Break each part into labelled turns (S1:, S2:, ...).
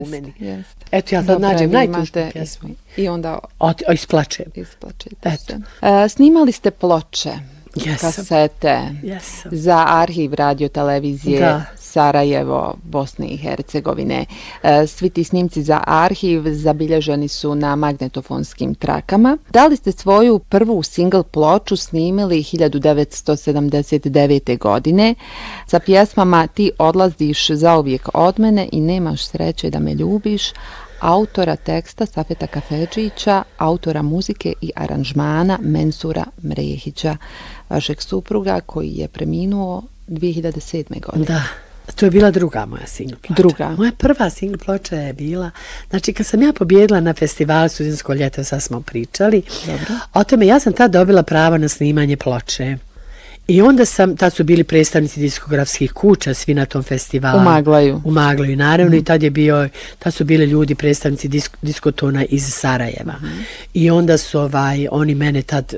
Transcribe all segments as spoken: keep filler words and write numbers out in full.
S1: u meni.
S2: Jeste.
S1: Eto, ja sad nađem najtužniju pjesmu.
S2: I onda
S1: o, o, isplačem.
S2: Isplačete se. E, snimali ste ploče,
S1: Jesam.
S2: kasete
S1: Jesam.
S2: za arhiv radio televizije
S1: Da.
S2: Sarajevo, Bosne i Hercegovine. E, svi ti snimci za arhiv zabilježeni su na magnetofonskim trakama. Da li ste svoju prvu single ploču snimili hiljadu devetsto sedamdeset devete. godine sa pjesmama Ti odlaziš zauvijek od mene i Nemaš sreće da me ljubiš, autora teksta Safeta Kafedžića, autora muzike i aranžmana Mensura Mrehića, vašeg supruga koji je preminuo dvije hiljade sedme. godine.
S1: Da. To je bila druga moja single ploča.
S2: Druga.
S1: Moja prva single ploča je bila, znači kad sam ja pobjedila na festivalu Studentsko ljeto, sad smo pričali,
S2: Dobro.
S1: o tome ja sam tad dobila pravo na snimanje ploče. I onda sam, tad su bili predstavnici diskografskih kuća, svi na tom festivalu.
S2: U Maglaju.
S1: U Maglaju, naravno, mm. i tad je bio, tad su bili ljudi predstavnici disk, diskotona iz Sarajeva. Mm. I onda su ovaj, oni mene tad,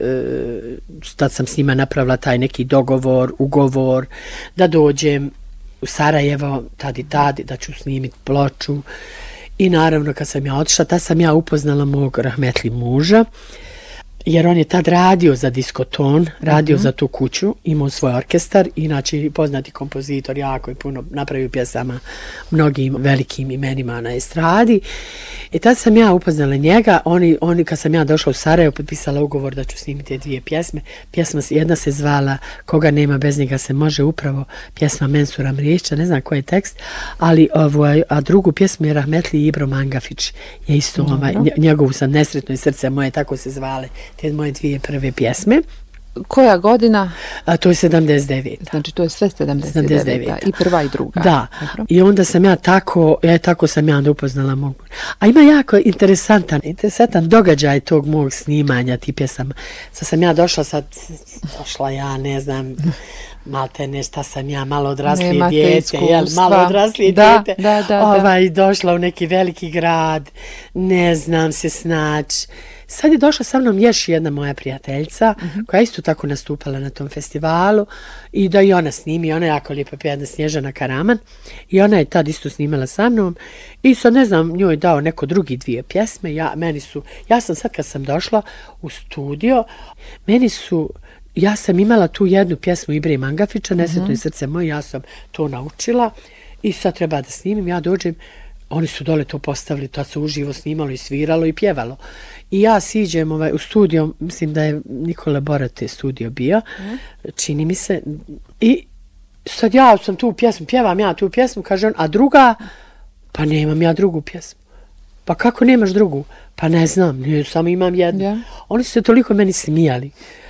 S1: tad sam s njima napravila taj neki dogovor, ugovor, da dođem u Sarajevo, tad i tad, da ću snimiti ploču. I naravno, kad sam ja otišla, tad sam ja upoznala mog rahmetli muža, jer on je tad radio za diskoton, radio mm-hmm. za tu kuću, imao svoj orkestar, inače poznati kompozitor, jako i puno napravio pjesama mnogim velikim imenima na estradi. I tad sam ja upoznala njega, oni, oni kad sam ja došla u Sarajevo, potpisala ugovor da ću snimiti dvije pjesme. Pjesma, jedna se zvala Koga nema bez njega se može, upravo pjesma Mensura Mrehića, ne znam koji je tekst, ali ovaj, a drugu pjesmu je rahmetli Ibro Mangafić, je isto ovaj, njegovu sam Nesretno i srce moje, tako se zvale te moje dvije prve pjesme.
S2: Koja godina?
S1: A to je sedamdeset deveta.
S2: Znači to je sve sedamdeset deveta. I prva i druga.
S1: Da.
S2: Dobro.
S1: I onda sam ja tako, ja tako sam ja onda upoznala mogu. A ima jako interesantan, interesantan događaj tog mog snimanja ti pjesama. Sad sam ja došla, sad došla ja, ne znam, malte nešto sam ja, malo odraslije dijete, jel, malo odraslije
S2: da,
S1: dijete,
S2: da, da,
S1: ovaj,
S2: da.
S1: došla u neki veliki grad, ne znam se snaći. Sad je došla sa mnom još jedna moja prijateljica, uh-huh. koja je isto tako nastupala na tom festivalu i da i ona snimi, ona je jako lijepa pjevna Snježana Karaman i ona je tad isto snimala sa mnom i sad ne znam, njoj dao neko drugi dvije pjesme, ja, meni su, ja sam sad kad sam došla u studio, meni su, ja sam imala tu jednu pjesmu Ibre Mangafića, Nesretno uh-huh. i srce moje, ja sam to naučila i sad treba da snimim, ja dođem, oni su dole to postavili, to se uživo snimalo i sviralo i pjevalo. I ja siđem ovaj, u studio, mislim da je Nikola Borate studio bio, mm. čini mi se. I sad ja sam tu pjesmu, pjevam ja tu pjesmu, kaže on, a druga, pa nemam ja drugu pjesmu. Pa kako nemaš drugu? Pa ne znam, ne, samo imam jednu. Yeah. Oni su se toliko meni smijali.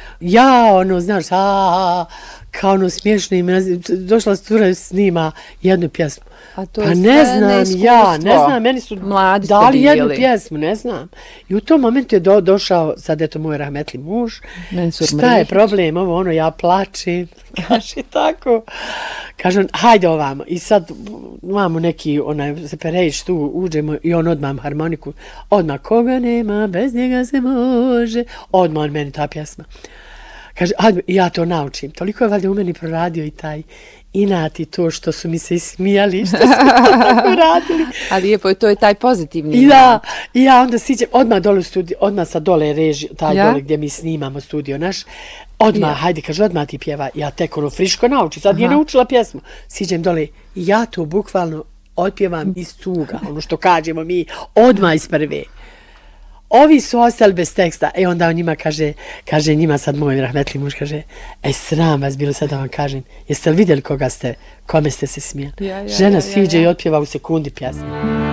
S1: Ja, ono, znaš, a, a, kao ono smiješno im, došla stura snima jednu pjesmu.
S2: A to
S1: pa ne znam, ja, ne znam, meni su
S2: mladi
S1: dali jednu pjesmu, ne znam. I u tom momentu je do, došao, sad eto moj rahmetli muž,
S2: Mensur
S1: šta
S2: Mrehić.
S1: Je problem, ovo ono, ja plačem, kaže tako. Kaže on, hajde ovamo. I sad imamo neki, onaj, se perejiš tu, uđemo i on odmah harmoniku, odmah koga nema, bez njega se može, odmah on meni ta pjesma. Kaže, hajde, ja to naučim. Toliko je valjda u meni proradio i taj inat i to što su mi se ismijali, što su tako radili.
S2: Ali lijepo, to je taj pozitivni
S1: inat. Ja, i ja onda siđem, odmah dole u studio, odmah sa dole reži, taj ja? Dole gdje mi snimamo studio naš, odmah, ja. Hajde, kaže, odmah ti pjeva, ja tek ono friško nauči, sad je naučila pjesmu. Siđem dole i ja to bukvalno otpjevam iz cuga, ono što kažemo mi, odmah iz prve. Ovi su ostali bez teksta. E onda on njima kaže, kaže njima sad moj rahmetli muž, kaže, e sram vas bilo sad da vam kažem, jeste li vidjeli koga ste, kome ste se smijali? Ja, ja, Žena ja, ja, siđe ja. I otpjeva u sekundi pjesmu.